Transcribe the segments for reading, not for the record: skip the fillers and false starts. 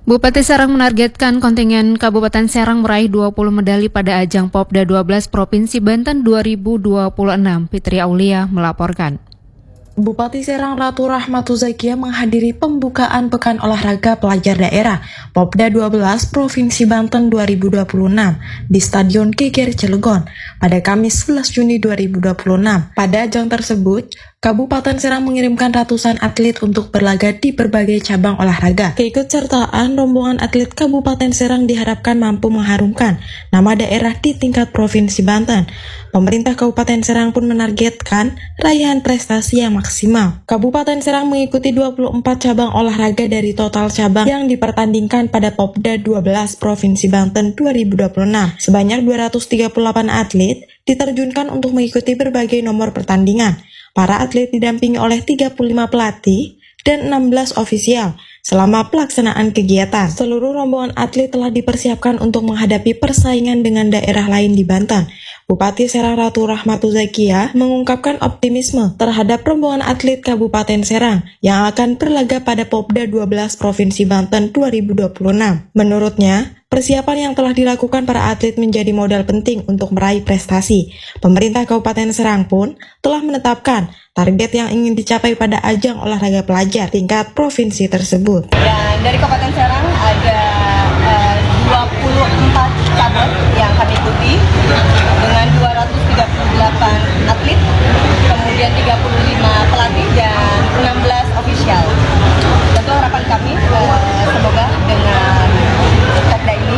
Bupati Serang menargetkan kontingen Kabupaten Serang meraih 20 medali pada ajang Popda 12 Provinsi Banten 2026. Fitri Aulia melaporkan. Bupati Serang Ratu Rahmatu Zakia menghadiri pembukaan Pekan Olahraga Pelajar Daerah Popda 12 Provinsi Banten 2026 di Stadion Geger Cilegon pada Kamis 11 Juni 2026. Pada ajang tersebut, Kabupaten Serang mengirimkan ratusan atlet untuk berlaga di berbagai cabang olahraga. Keikutsertaan rombongan atlet Kabupaten Serang diharapkan mampu mengharumkan nama daerah di tingkat Provinsi Banten. Pemerintah Kabupaten Serang pun menargetkan raihan prestasi yang maksimal. Kabupaten Serang mengikuti 24 cabang olahraga dari total cabang yang dipertandingkan pada Popda 12 Provinsi Banten 2026. Sebanyak 238 atlet diterjunkan untuk mengikuti berbagai nomor pertandingan. Para atlet didampingi oleh 35 pelatih dan 16 ofisial selama pelaksanaan kegiatan. Seluruh rombongan atlet telah dipersiapkan untuk menghadapi persaingan dengan daerah lain di Banten. Bupati Serang Ratu Rahmatu Zakia mengungkapkan optimisme terhadap rombongan atlet Kabupaten Serang yang akan berlaga pada Popda 12 Provinsi Banten 2026. Menurutnya, persiapan yang telah dilakukan para atlet menjadi modal penting untuk meraih prestasi. Pemerintah Kabupaten Serang pun telah menetapkan target yang ingin dicapai pada ajang olahraga pelajar tingkat provinsi tersebut. Dan dari Kabupaten Serang ada 24 cabur yang kami ikuti dengan 238 atlet, kemudian 35 pelatih dan 16 ofisial. Tentu harapan kami semoga dengan Popda ini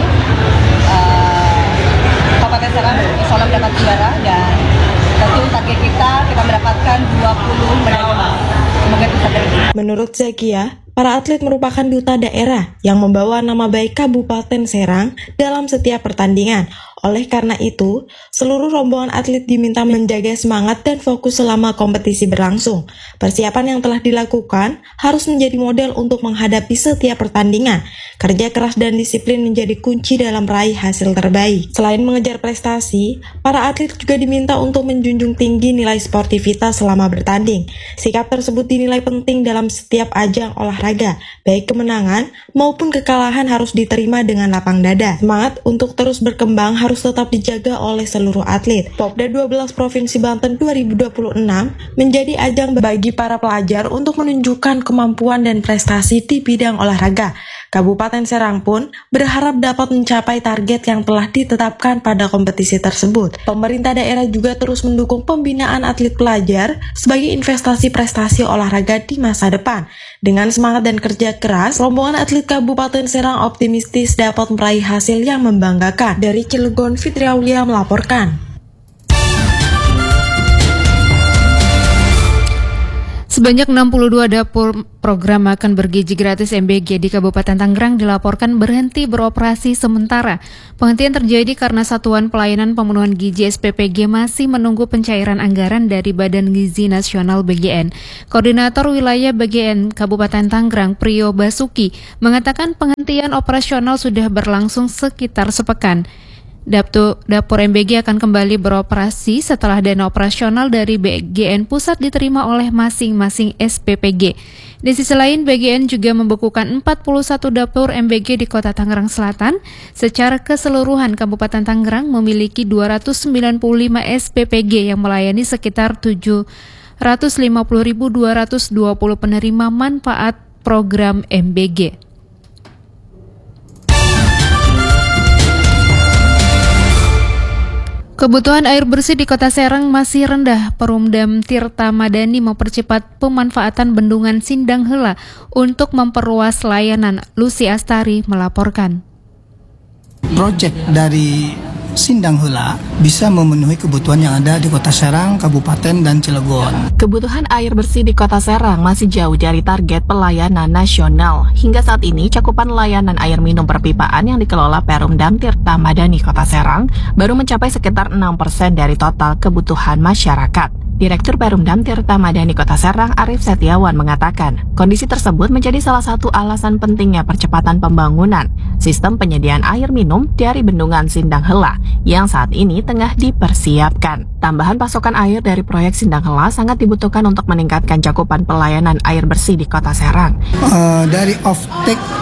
Kabupaten Serang insya Allah mendapat juara dan tentu target kita mendapatkan 20 medali emas. Semoga bisa terjadi. Menurut Zakia, para atlet merupakan duta daerah yang membawa nama baik Kabupaten Serang dalam setiap pertandingan. Oleh karena itu, seluruh rombongan atlet diminta menjaga semangat dan fokus selama kompetisi berlangsung. Persiapan yang telah dilakukan harus menjadi model untuk menghadapi setiap pertandingan. Kerja keras dan disiplin menjadi kunci dalam meraih hasil terbaik. Selain mengejar prestasi, para atlet juga diminta untuk menjunjung tinggi nilai sportivitas selama bertanding. Sikap tersebut dinilai penting dalam setiap ajang olahraga. Baik kemenangan maupun kekalahan harus diterima dengan lapang dada. Semangat untuk terus berkembang harus tetap dijaga oleh seluruh atlet. Popda 12 Provinsi Banten 2026 menjadi ajang bagi para pelajar untuk menunjukkan kemampuan dan prestasi di bidang olahraga. Kabupaten Serang pun berharap dapat mencapai target yang telah ditetapkan pada kompetisi tersebut. Pemerintah daerah juga terus mendukung pembinaan atlet pelajar sebagai investasi prestasi olahraga di masa depan. Dengan semangat dan kerja keras, rombongan atlet Kabupaten Serang optimistis dapat meraih hasil yang membanggakan. Dari Cilegon, Fitri Aulia melaporkan. Sebanyak 62 dapur program makan bergizi gratis MBG di Kabupaten Tangerang dilaporkan berhenti beroperasi sementara. Penghentian terjadi karena Satuan Pelayanan Pemenuhan Gizi SPPG masih menunggu pencairan anggaran dari Badan Gizi Nasional BGN. Koordinator Wilayah BGN Kabupaten Tangerang, Priyo Basuki, mengatakan penghentian operasional sudah berlangsung sekitar sepekan. Dapur MBG akan kembali beroperasi setelah dana operasional dari BGN Pusat diterima oleh masing-masing SPPG. Di sisi lain, BGN juga membekukan 41 dapur MBG di Kota Tangerang Selatan. Secara keseluruhan, Kabupaten Tangerang memiliki 295 SPPG yang melayani sekitar 750.220 penerima manfaat program MBG. Kebutuhan air bersih di Kota Serang masih rendah. Perumdam Tirta Madani mempercepat pemanfaatan bendungan Sindang Hela untuk memperluas layanan. Lucy Astari melaporkan. Proyek dari Sindang Hela bisa memenuhi kebutuhan yang ada di Kota Serang, Kabupaten, dan Cilegon. Kebutuhan air bersih di Kota Serang masih jauh dari target pelayanan nasional. Hingga saat ini, cakupan layanan air minum perpipaan yang dikelola Perumdam Tirta Madani Kota Serang baru mencapai sekitar 6% dari total kebutuhan masyarakat. Direktur Perumdam Tirta Madani Kota Serang, Arif Setiawan, mengatakan kondisi tersebut menjadi salah satu alasan pentingnya percepatan pembangunan sistem penyediaan air minum dari bendungan Sindang Hela yang saat ini tengah dipersiapkan. Tambahan pasokan air dari proyek Sindang Hela sangat dibutuhkan untuk meningkatkan cakupan pelayanan air bersih di Kota Serang. Dari off-take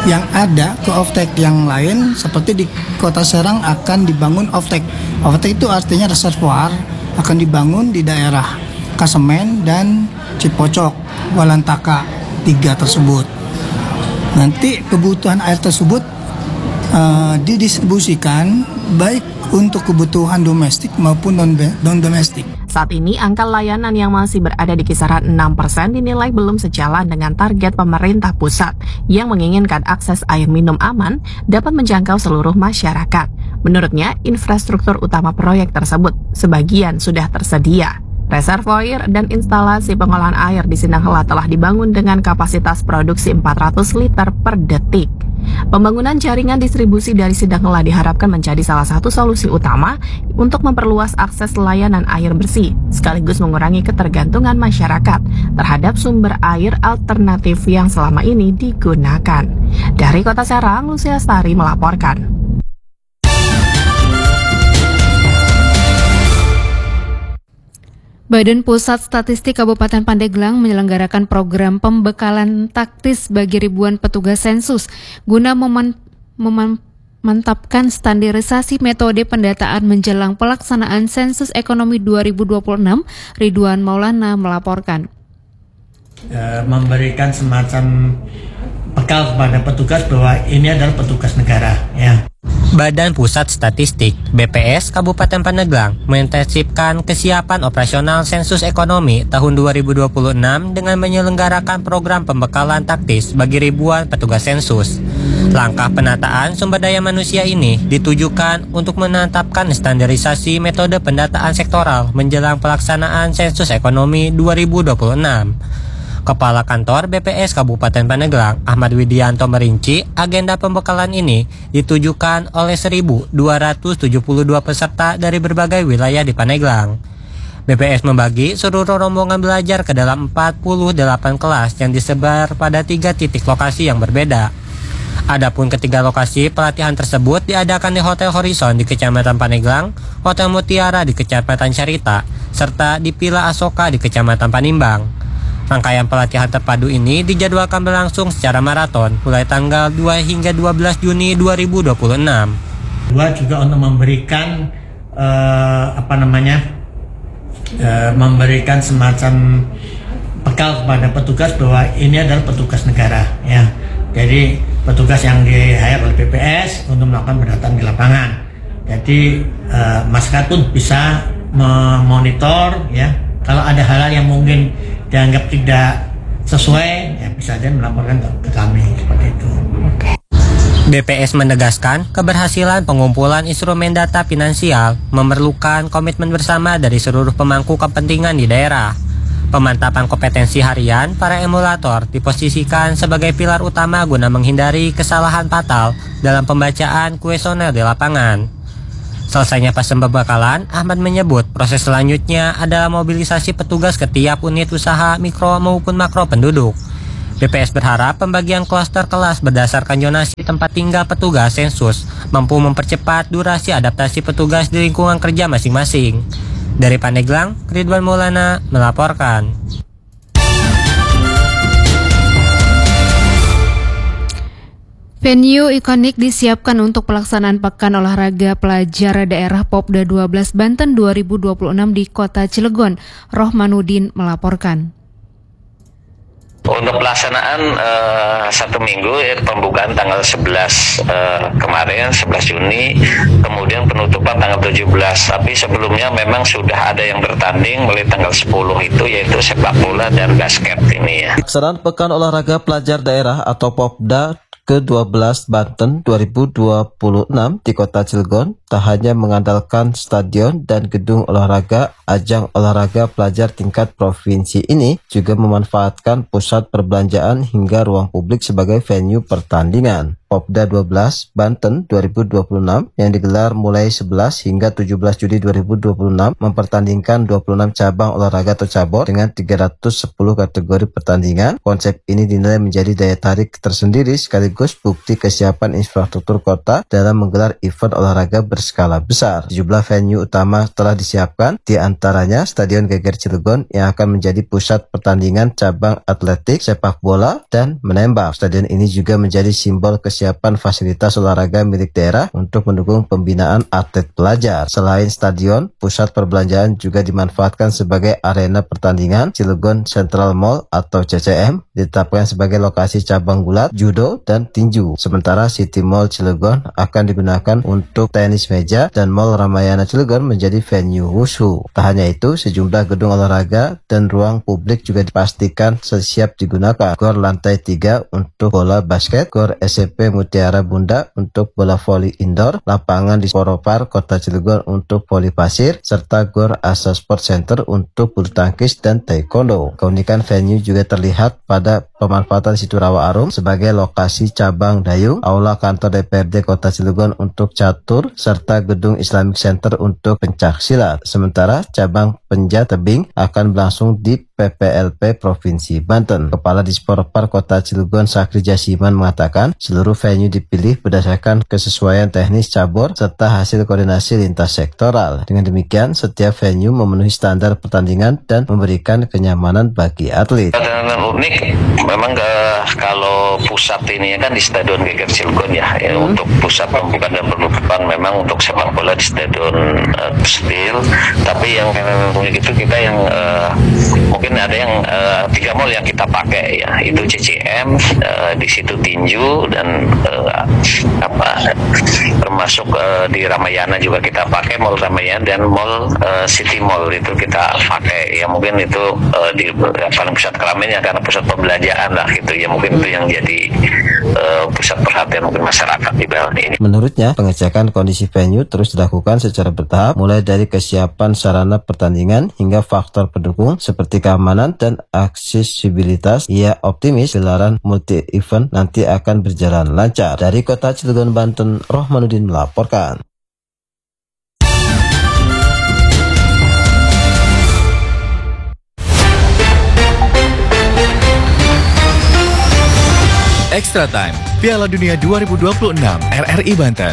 yang ada ke off-take yang lain. Seperti di Kota Serang akan dibangun off-take. Off-take itu artinya reservoir akan dibangun di daerah Kasemen dan Cipocok, Walantaka, 3 tersebut. Nanti kebutuhan air tersebut didistribusikan baik untuk kebutuhan domestik maupun non-domestik. Saat ini, angka layanan yang masih berada di kisaran 6% dinilai belum sejalan dengan target pemerintah pusat yang menginginkan akses air minum aman dapat menjangkau seluruh masyarakat. Menurutnya, infrastruktur utama proyek tersebut sebagian sudah tersedia. Reservoir dan instalasi pengolahan air di Sindang Hela telah dibangun dengan kapasitas produksi 400 liter per detik. Pembangunan jaringan distribusi dari Sindang Hela diharapkan menjadi salah satu solusi utama untuk memperluas akses layanan air bersih, sekaligus mengurangi ketergantungan masyarakat terhadap sumber air alternatif yang selama ini digunakan. Dari Kota Serang, Lucia Stari melaporkan. Badan Pusat Statistik Kabupaten Pandeglang menyelenggarakan program pembekalan taktis bagi ribuan petugas sensus guna memantapkan standarisasi metode pendataan menjelang pelaksanaan sensus ekonomi 2026. Ridwan Maulana melaporkan. Memberikan semacam bekal kepada petugas bahwa ini adalah petugas negara, ya. Badan Pusat Statistik BPS Kabupaten Pandeglang mengintensifkan kesiapan operasional sensus ekonomi tahun 2026 dengan menyelenggarakan program pembekalan taktis bagi ribuan petugas sensus. Langkah penataan sumber daya manusia ini ditujukan untuk menetapkan standarisasi metode pendataan sektoral menjelang pelaksanaan sensus ekonomi 2026. Kepala Kantor BPS Kabupaten Pandeglang, Ahmad Widianto merinci agenda pembekalan ini ditujukan oleh 1.272 peserta dari berbagai wilayah di Pandeglang. BPS membagi seluruh rombongan belajar ke dalam 48 kelas yang disebar pada 3 titik lokasi yang berbeda. Adapun ketiga lokasi pelatihan tersebut diadakan di Hotel Horizon di Kecamatan Pandeglang, Hotel Mutiara di Kecamatan Carita, serta di Villa Asoka di Kecamatan Panimbang. Rangkaian pelatihan terpadu ini dijadwalkan berlangsung secara maraton mulai tanggal 2 hingga 12 Juni 2026. Juga untuk memberikan memberikan semacam bekal kepada petugas bahwa ini adalah petugas negara, ya. Jadi petugas yang di-hire oleh BPS untuk melakukan pendataan di lapangan. Jadi masyarakat pun bisa memonitor, ya. Kalau ada hal-hal yang mungkin dianggap tidak sesuai, ya bisa saja melaporkan ke kami seperti itu. BPS menegaskan keberhasilan pengumpulan instrumen data finansial memerlukan komitmen bersama dari seluruh pemangku kepentingan di daerah. Pemantapan kompetensi harian para emulator diposisikan sebagai pilar utama guna menghindari kesalahan fatal dalam pembacaan kuesioner di lapangan. Selesainya fase pembekalan, Ahmad menyebut proses selanjutnya adalah mobilisasi petugas ke tiap unit usaha mikro maupun makro penduduk. BPS berharap pembagian klaster kelas berdasarkan zonasi tempat tinggal petugas sensus mampu mempercepat durasi adaptasi petugas di lingkungan kerja masing-masing. Dari Pandeglang, Ridwan Maulana melaporkan. Venue ikonik disiapkan untuk pelaksanaan Pekan Olahraga Pelajar Daerah Popda 12 Banten 2026 di Kota Cilegon. Rohmanuddin melaporkan. Untuk pelaksanaan 1 minggu, pembukaan tanggal 11 kemarin, 11 Juni, kemudian penutupan tanggal 17. Tapi sebelumnya memang sudah ada yang bertanding mulai tanggal 10 itu, yaitu sepak bola dan basket ini, ya. Pelaksanaan Pekan Olahraga Pelajar Daerah atau Popda ke-12 Banten 2026 di Kota Cilegon tak hanya mengandalkan stadion dan gedung olahraga, ajang olahraga pelajar tingkat provinsi ini juga memanfaatkan pusat perbelanjaan hingga ruang publik sebagai venue pertandingan. Popda 12 Banten 2026 yang digelar mulai 11 hingga 17 Juli 2026 mempertandingkan 26 cabang olahraga atau cabur dengan 310 kategori pertandingan. Konsep ini dinilai menjadi daya tarik tersendiri sekaligus bukti kesiapan infrastruktur kota dalam menggelar event olahraga berskala besar. Sejumlah venue utama telah disiapkan, di antaranya Stadion Geger Cilegon yang akan menjadi pusat pertandingan cabang atletik, sepak bola, dan menembak. Stadion ini juga menjadi simbol kesiapan fasilitas olahraga milik daerah untuk mendukung pembinaan atlet pelajar. Selain stadion, pusat perbelanjaan juga dimanfaatkan sebagai arena pertandingan. Cilegon Central Mall atau CCM ditetapkan sebagai lokasi cabang gulat, judo, dan tinju. Sementara City Mall Cilegon akan digunakan untuk tenis meja dan Mall Ramayana Cilegon menjadi venue wushu. Tak hanya itu, sejumlah gedung olahraga dan ruang publik juga dipastikan siap digunakan. Gor lantai 3 untuk bola basket, Gor SMP Mutiara Bunda untuk bola voli indoor, lapangan di Poropar Kota Cilegon untuk voli pasir, serta Gor Asa Sport Center untuk bulu tangkis dan taekwondo. Keunikan venue juga terlihat pada pemanfaatan Situ Rawa Arum sebagai lokasi cabang dayung, aula kantor DPRD Kota Cilegon untuk catur, serta gedung Islamic Center untuk pencak silat. Sementara cabang penjat tebing akan berlangsung di PPLP Provinsi Banten. Kepala Disporpar Kota Cilegon Sakri Jasiman mengatakan seluruh venue dipilih berdasarkan kesesuaian teknis cabur serta hasil koordinasi lintas sektoral. Dengan demikian, setiap venue memenuhi standar pertandingan dan memberikan kenyamanan bagi atlet. Dan unik, memang kalau pusat ini kan di Stadion Geger Cilegon ya, untuk pusat pembukaan dan penutupan memang untuk sepak bola di Stadion Steel. Tapi yang unik itu kita yang mungkin ada yang 3 mall yang kita pakai ya, itu CCM, di situ tinju, dan termasuk di Ramayana juga kita pakai, Mall Ramayana dan Mall City Mall itu kita pakai ya. Mungkin itu di paling pusat keramaian karena pusat pembelanjaan lah gitu ya, mungkin itu yang jadi pusat perhatian mungkin masyarakat di Bali ini. Menurutnya, pengecekan kondisi venue terus dilakukan secara bertahap, mulai dari kesiapan sarana pertandingan hingga faktor pendukung seperti keamanan dan aksesibilitas. Ia optimis gelaran multi event nanti akan berjalan lancar. Dari Kota Cilegon, Banten, Rohmanuddin melaporkan. Extra Time, Piala Dunia 2026 RRI Banten.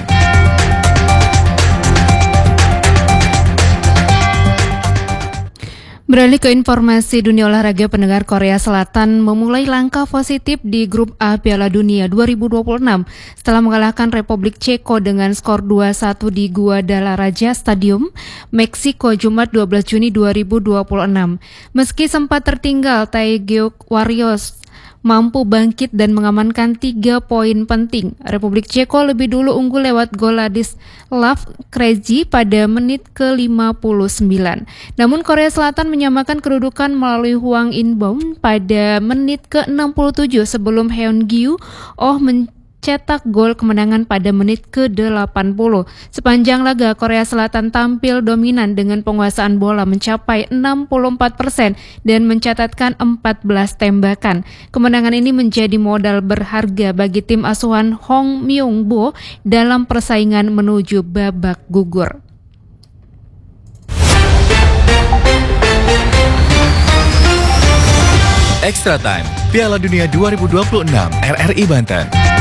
Beralih ke informasi dunia olahraga, pendengar, Korea Selatan memulai langkah positif di grup A Piala Dunia 2026 setelah mengalahkan Republik Ceko dengan skor 2-1 di Guadalajara Stadium, Meksiko, Jumat 12 Juni 2026. Meski sempat tertinggal, Taegyeok Warriors mampu bangkit dan mengamankan 3 poin penting. Republik Ceko lebih dulu unggul lewat gol Ladislav Krejci pada menit ke-59. Namun Korea Selatan menyamakan kedudukan melalui Hwang In-beom pada menit ke-67 sebelum Heon-gyu mencetak gol kemenangan pada menit ke-80. Sepanjang laga, Korea Selatan tampil dominan dengan penguasaan bola mencapai 64% dan mencatatkan 14 tembakan. Kemenangan ini menjadi modal berharga bagi tim asuhan Hong Myung-bo dalam persaingan menuju babak gugur. Extra Time, Piala Dunia 2026 RRI Banten.